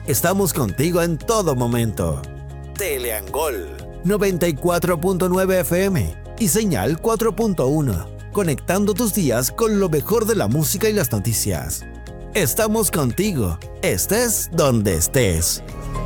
Estamos contigo en todo momento. Teleangol 94.9 FM y señal 4.1, conectando tus días con lo mejor de la música y las noticias. Estamos contigo, estés donde estés.